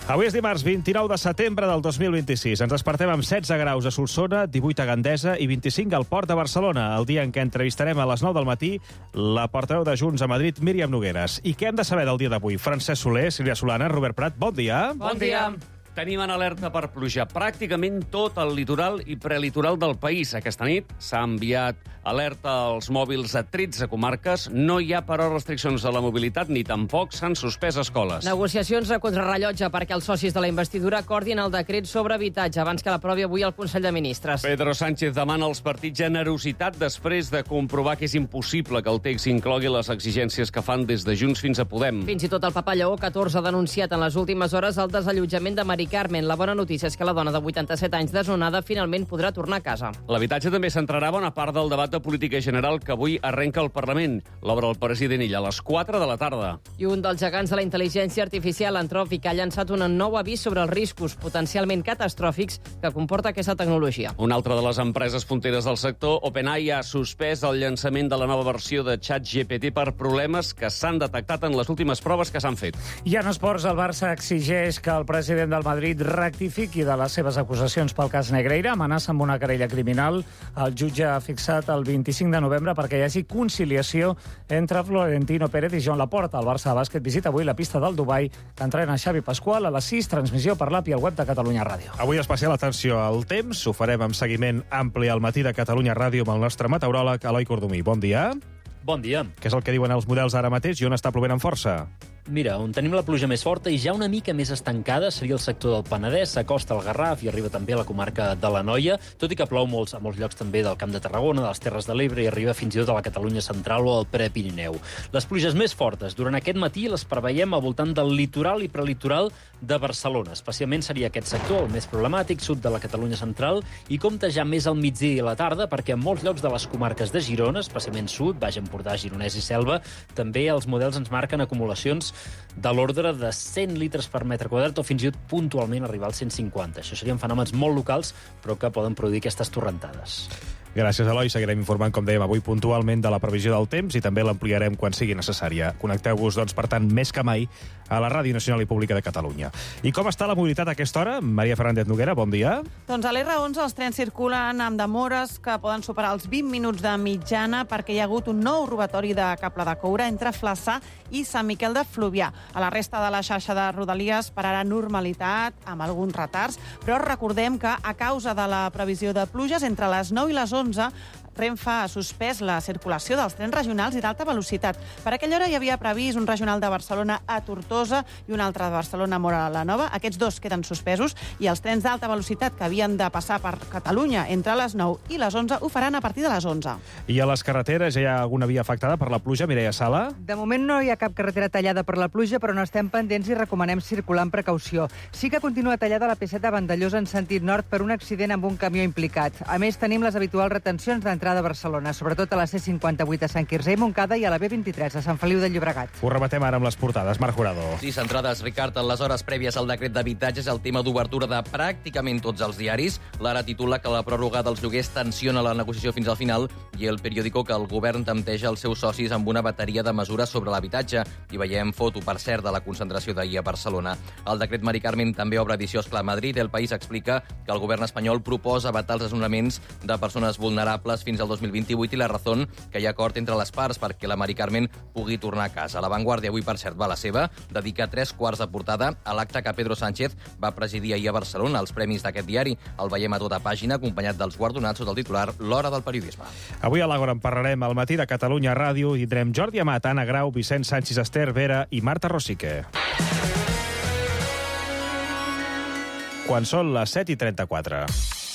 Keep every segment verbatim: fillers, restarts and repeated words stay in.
Avui és dimarts vint-i-nou de setembre del dos mil vint-i-sis. Ens despertem amb setze graus a Solsona, divuit a Gandesa i vint-i-cinc al Port de Barcelona, el dia en què entrevistarem a les nou del matí la portaveu de Junts a Madrid, Míriam Nogueres. I què hem de saber del dia d'avui? Francesc Soler, Sílvia Solana, Robert Prat, bon dia. Bon dia. Tenim en alerta per pluja pràcticament tot el litoral i prelitoral del país. Aquesta nit s'ha enviat alerta als mòbils a tretze comarques. No hi ha, però, restriccions a la mobilitat ni tampoc s'han suspès escoles. Negociacions a contrarrellotge perquè els socis de la investidura acordin el decret sobre habitatge abans que l'aprovi avui el Consell de Ministres. Pedro Sánchez demana als partits generositat després de comprovar que és impossible que el text inclogui les exigències que fan des de Junts fins a Podem. Fins i tot el papa Lleó catorze ha denunciat en les últimes hores el desallotjament de Mari Carmen. La bona notícia és que la dona de vuitanta-set anys desnonada finalment podrà tornar a casa. L'habitatge també centrarà bona part del debat de política general que avui arrenca al Parlament. L'obre el president Illa a les quatre de la tarda. I un dels gegants de la intel·ligència artificial, Anthropic, ha llançat un nou avís sobre els riscos potencialment catastròfics que comporta aquesta tecnologia. Una altra de les empreses punteres del sector, OpenAI, ha suspès el llançament de la nova versió de ChatGPT per problemes que s'han detectat en les últimes proves que s'han fet. I en esports, el Barça exigeix que el president del Madrid rectifiqui de les seves acusacions pel cas Negreira, amenaça amb una querella criminal. El jutge ha fixat el vint-i-cinc de novembre perquè hi hagi conciliació entre Florentino Pérez i Joan Laporta. El Barça de bàsquet visita avui la pista del Dubai que entrena Xavi Pasqual a les sis, transmissió per l'app i el web de Catalunya Ràdio. Avui especial atenció al temps, ho farem amb seguiment ampli al matí de Catalunya Ràdio amb el nostre meteoròleg Eloi Cordomí. Bon dia. Bon dia. Què és el que diuen els models ara mateix i on està plovent amb força? Mira, on tenim la pluja més forta i ja una mica més estancada seria el sector del Penedès, s'acosta al Garraf i arriba també a la comarca de l'Anoia, tot i que plou molts, a molts llocs també del Camp de Tarragona, de les Terres de l'Ebre i arriba fins i tot a la Catalunya central o al Prepirineu. Les pluges més fortes durant aquest matí les preveiem al voltant del litoral i prelitoral de Barcelona. Especialment seria aquest sector, el més problemàtic, sud de la Catalunya central, i compta ja més al migdia i a la tarda perquè en molts llocs de les comarques de Girona, especialment sud, Baix Empordà, Gironès i Selva, també els models ens marquen acumulacions de l'ordre de cent litres per metre quadrat o fins i tot puntualment arribar als cent cinquanta. Això serien fenòmens molt locals, però que poden produir aquestes torrentades. Gràcies, Eloi. Seguirem informant, com dèiem, avui puntualment de la previsió del temps i també l'ampliarem quan sigui necessària. Connecteu-vos, doncs, per tant, més que mai a la Ràdio Nacional i Pública de Catalunya. I com està la mobilitat a aquesta hora? Maria Fernández Noguera, bon dia. Doncs a l'R onze els trens circulen amb demores que poden superar els vint minuts de mitjana perquè hi ha hagut un nou robatori de cable de coure entre Flaçà i Sant Miquel de Fluvià. A la resta de la xarxa de Rodalies pararà normalitat, amb alguns retards, però recordem que a causa de la previsió de pluges entre les nou i les onze Renfe ha suspès la circulació dels trens regionals i d'alta velocitat. Per aquella hora hi havia previst un regional de Barcelona a Tortosa i un altre de Barcelona a Móra la Nova. Aquests dos queden suspesos i els trens d'alta velocitat que havien de passar per Catalunya entre les nou i les onze ho faran a partir de les onze. I a les carreteres ja hi ha alguna via afectada per la pluja, Mireia Sala? De moment no hi ha cap carretera tallada per la pluja, però no estem pendents i recomanem circular amb precaució. Sí que continua tallada la P set de Vandellós en sentit nord per un accident amb un camió implicat. A més, tenim les habituals retencions d'entrada de Barcelona, sobretot a la C cinquanta-vuit a Sant Quirze i Montcada i a la B vint-i-tres a Sant Feliu de Llobregat. Ho rebatem ara amb les portades. Marc Jurado. Sí, centrades, Ricard, en les hores prèvies al decret d'habitatge és el tema d'obertura de pràcticament tots els diaris. L'Ara titula que la pròrroga dels lloguers tensiona la negociació fins al final i el periòdico que el govern tempteja els seus socis amb una bateria de mesures sobre l'habitatge. I veiem foto, per cert, de la concentració d'ahir a Barcelona. El decret Mari Carmen també obre edició Esclar Madrid. El País explica que el govern espanyol proposa vetar els desnonaments de persones vulnerables fins al dos mil vint-i-vuit i La Razón que hi ha acord entre les parts perquè la Mari Carmen pugui tornar a casa. La Vanguardia avui, per cert, va a la seva, dedica tres quarts de portada a l'acte que Pedro Sánchez va presidir ahir a Barcelona, els premis d'aquest diari. El veiem a tota pàgina, acompanyat dels guardonats sota el titular L'Hora del Periodisme. Avui a l'Àgora en parlarem al matí de Catalunya Ràdio i tindrem Jordi Amat, Anna Grau, Vicent Sánchez Ester, Vera i Marta Rosique. Quan són les set i trenta-quatre.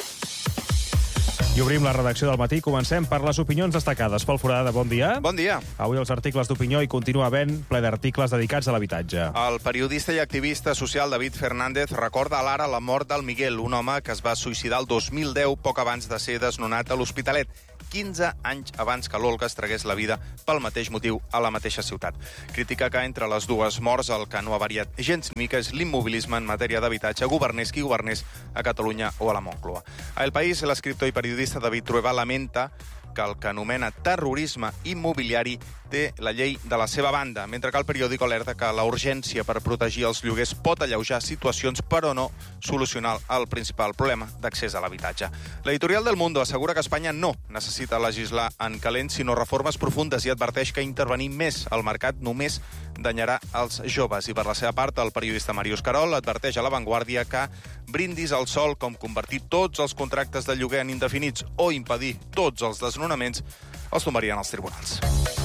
I obrim la redacció del matí. Comencem per les opinions destacades. Pol Forada, bon dia. Bon dia. Avui els articles d'opinió i continua havent ple d'articles dedicats a l'habitatge. El periodista i activista social David Fernández recorda a l'Ara la mort del Miguel, un home que es va suïcidar el dos mil deu, poc abans de ser desnonat a l'Hospitalet, quinze anys abans que l'Olga es tragués la vida pel mateix motiu a la mateixa ciutat. Critica que entre les dues morts el que no ha variat gens mica és l'immobilisme en matèria d'habitatge, governés qui governés a Catalunya o a la Moncloa. A El País, l'escriptor i periodista David Trueba lamenta que el que anomena terrorisme immobiliari té la llei de la seva banda, mentre que el periòdico alerta que la urgència per protegir els lloguers pot alleujar situacions, però no solucionar el principal problema d'accés a l'habitatge. L'editorial del Mundo assegura que Espanya no necessita legislar en calent, sinó reformes profundes, i adverteix que intervenir més al mercat només danyarà els joves. I per la seva part, el periodista Màrius Carol adverteix a La Vanguardia que brindis al sol com convertir tots els contractes de lloguer en indefinits o impedir tots els desnonaments els tomarien als tribunals.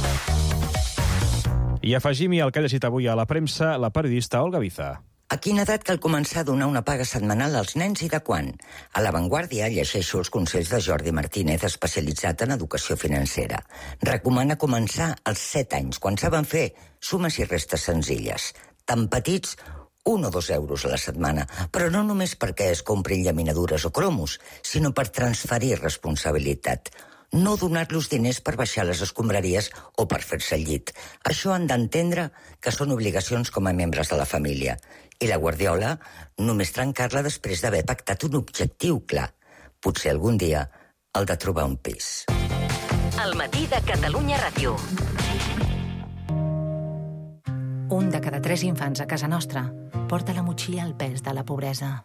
I afegim-hi el que ha llegit avui a la premsa la periodista Olga Biza. A quina edat cal començar a donar una paga setmanal als nens i de quan? A La Vanguardia llegeixo els consells de Jordi Martínez, especialitzat en educació financera. Recomana començar als set anys, quan saben fer sumes i restes senzilles. Tan petits, un o dos euros a la setmana, però no només perquè es comprin llaminadures o cromos, sinó per transferir responsabilitat. No donar-los diners per baixar les escombraries o per fer-se el llit. Això han d'entendre que són obligacions com a membres de la família. I la Guardiola només trencar-la després d'haver pactat un objectiu clar. Potser algun dia el de trobar un pis. El matí de Catalunya Ràdio. Un de cada tres infants a casa nostra porta a la motxilla el pes de la pobresa.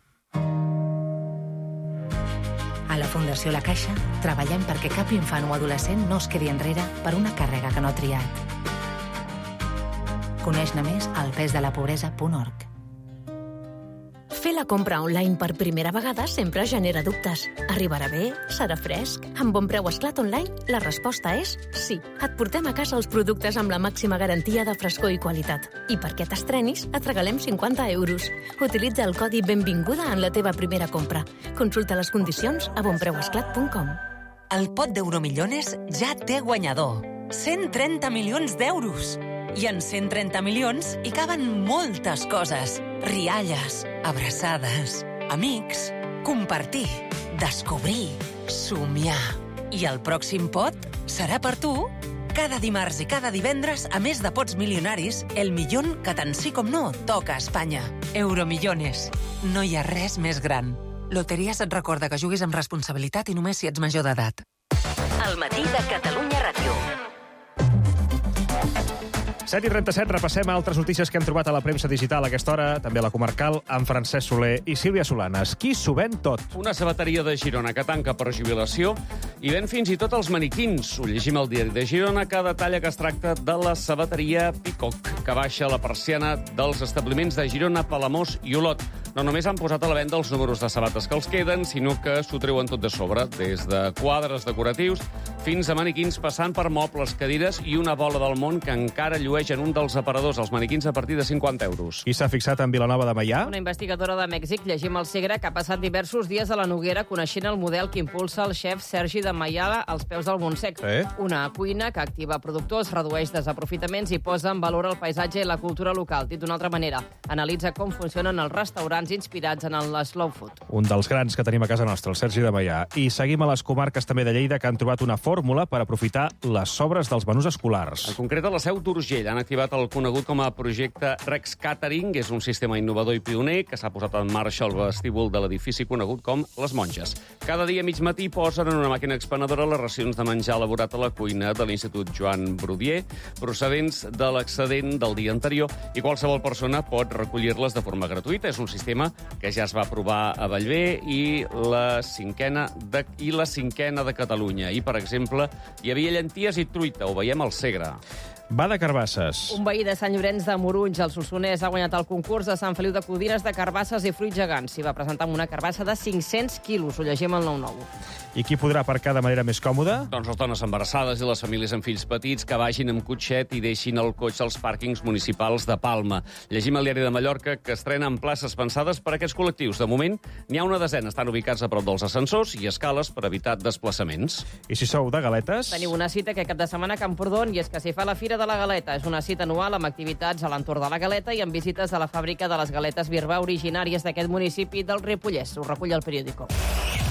A la Fundació La Caixa treballem perquè cap infant o adolescent no es quedi enrere per una càrrega que no ha triat. Coneix-ne més al pesdelapobresa punt org. Fer la compra online per primera vegada sempre genera dubtes. Arribarà bé? Serà fresc? Amb Bon Preu Esclat Online, la resposta és sí. Et portem a casa els productes amb la màxima garantia de frescor i qualitat. I perquè t'estrenis, et regalem cinquanta euros. Utilitza el codi Benvinguda en la teva primera compra. Consulta les condicions a bonpreuesclat punt com. El pot d'Euromillones ja té guanyador. cent trenta milions d'euros. I en cent trenta milions hi caben moltes coses. Rialles, abraçades, amics, compartir, descobrir, somiar. I el pròxim pot serà per tu. Cada dimarts i cada divendres, a més de pots milionaris, el millón que tant sí com no toca a Espanya. Euromillones. No hi ha res més gran. Loteries et recorda que juguis amb responsabilitat i només si ets major d'edat. El matí de Catalunya Ràdio. set i trenta-set, repassem altres notícies que hem trobat a la premsa digital a aquesta hora, també a la comarcal, amb Francesc Soler i Sílvia Solanes. Qui s'ho ven tot? Una sabateria de Girona que tanca per jubilació i ven fins i tot els maniquins. Ho llegim al diari de Girona, que detalla que es tracta de la sabateria Peacock, que baixa la persiana dels establiments de Girona, Palamós i Olot. No només han posat a la venda els números de sabates que els queden, sinó que s'ho treuen tot de sobre, des de quadres decoratius fins a maniquins, passant per mobles, cadires i una bola del món que encara llueix en un dels aparadors, els maniquins a partir de cinquanta euros. Qui s'ha fixat en Vilanova de Meià? Una investigadora de Mèxic, llegim al Segre, que ha passat diversos dies a la Noguera coneixent el model que impulsa el xef Sergi de Maià als peus del Montsec. Eh? Una cuina que activa productors, redueix desaprofitaments i posa en valor el paisatge i la cultura local. Dit d'una altra manera, analitza com funcionen els restaurants inspirats en el slow food. Un dels grans que tenim a casa nostra, el Sergi de Maià. I seguim a les comarques també de Lleida, que han trobat una fórmula per aprofitar les sobres dels menús escolars. En concret, a la Seu d'Urgell han activat el conegut com a projecte Rex Catering. És un sistema innovador i pioner que s'ha posat en marxa al vestíbul de l'edifici conegut com Les Monges. Cada dia a mig matí posen en una màquina expenedora les racions de menjar elaborat a la cuina de l'Institut Joan Brudier, procedents de l'excedent del dia anterior, i qualsevol persona pot recollir-les de forma gratuïta. És un sistema que ja es va provar a Bellver i la cinquena de, i la cinquena de Catalunya. I, per exemple, hi havia llenties i truita. Ho veiem al Segre. Va de carbasses. Un veí de Sant Llorenç de Morunys, al Solsonès, ha guanyat el concurs de Sant Feliu de Codines de carbasses i fruits gegants. S'hi va presentar amb una carbassa de cinc-cents quilos. Ho llegim al nou nou. I qui podrà aparcar de manera més còmoda? Doncs les dones embarassades i les famílies amb fills petits que vagin amb cotxet i deixin el cotxe als pàrquings municipals de Palma. Llegim al diari de Mallorca que estrenen places pensades per a aquests col·lectius. De moment, n'hi ha una desena. Estan ubicats a prop dels ascensors i escales per evitar desplaçaments. I si sou de galetes? Teniu una cita aquest cap de setmana a Camprodon, i és que s'hi fa la Fira de la Galeta. És una cita anual amb activitats a l'entorn de la galeta i amb visites a la fàbrica de les galetes Birbà, originàries d'aquest municipi del Ripollès. Ho recull el periòdico.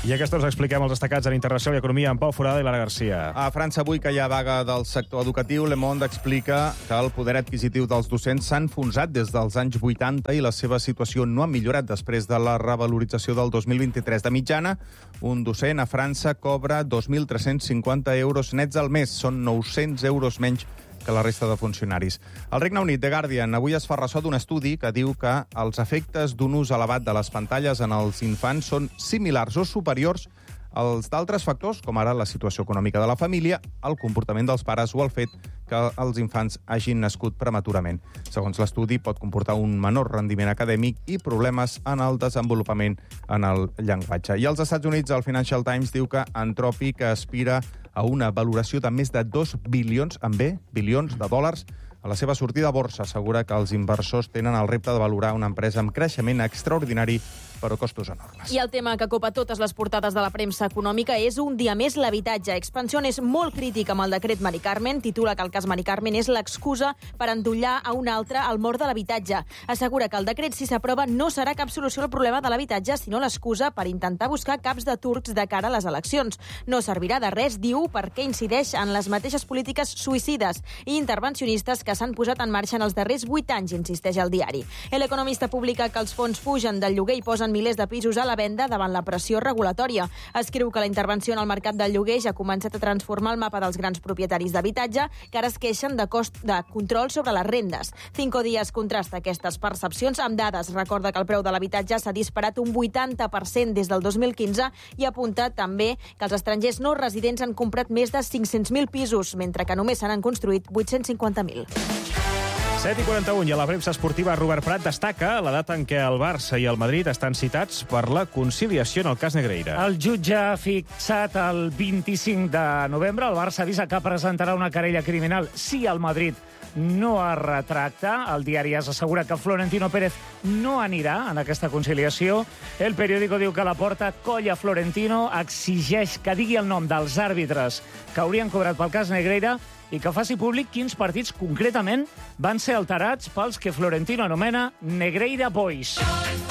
I aquests us expliquem els destacats en Internacional i Economia amb Pau Forada i Lara Garcia. A França, avui que hi ha vaga del sector educatiu, Le Monde explica que el poder adquisitiu dels docents s'ha enfonsat des dels anys vuitanta i la seva situació no ha millorat després de la revalorització del dos mil vint-i-tres. De mitjana, un docent a França cobra dos mil tres-cents cinquanta euros nets al mes. Són nou-cents euros menys que la resta de funcionaris. Al Regne Unit, The Guardian avui es fa ressò d'un estudi que diu que els efectes d'un ús elevat de les pantalles en els infants són similars o superiors als d'altres factors, com ara la situació econòmica de la família, el comportament dels pares o el fet que els infants hagin nascut prematurament. Segons l'estudi, pot comportar un menor rendiment acadèmic i problemes en el desenvolupament en el llenguatge. I als Estats Units, el Financial Times diu que Anthropic aspira a una valoració de més de dos bilions, amb B, bilions de dòlars, a la seva sortida a borsa. Assegura que els inversors tenen el repte de valorar una empresa amb creixement extraordinari però costos enormes. I el tema que copa totes les portades de la premsa econòmica és un dia més l'habitatge. Expansión és molt crític amb el decret Mari Carmen. Titula que el cas Mari Carmen és l'excusa per endollar a un altre el mort de l'habitatge. Assegura que el decret, si s'aprova, no serà cap solució al problema de l'habitatge, sinó l'excusa per intentar buscar caps de turcs de cara a les eleccions. No servirà de res, diu, perquè incideix en les mateixes polítiques suïcides i intervencionistes que s'han posat en marxa en els darrers vuit anys, insisteix el diari. L'Economista publica que els fons fugen del lloguer i posen milers de pisos a la venda davant la pressió regulatòria. Escriu que la intervenció en el mercat del lloguer ja ha començat a transformar el mapa dels grans propietaris d'habitatge, que ara es queixen de cost de control sobre les rendes. Cinco Días contrasta aquestes percepcions amb dades. Recorda que el preu de l'habitatge s'ha disparat un vuitanta per cent des del dos mil quinze i apunta també que els estrangers no residents han comprat més de cinc-cents mil pisos, mentre que només se n'han construït vuit-cents cinquanta mil. set i quaranta-un, i a la premsa esportiva Robert Prat destaca la data en què el Barça i el Madrid estan citats per la conciliació en el cas Negreira. El jutge ha fixat el vint-i-cinc de novembre. El Barça avisa que presentarà una querella criminal si el Madrid no es retracta. El diari AS assegura que Florentino Pérez no anirà en aquesta conciliació. El periòdico diu que la porta colla Florentino, exigeix que digui el nom dels àrbitres que haurien cobrat pel cas Negreira i que faci públic quins partits concretament van ser alterats pels que Florentino anomena Negreira Boys.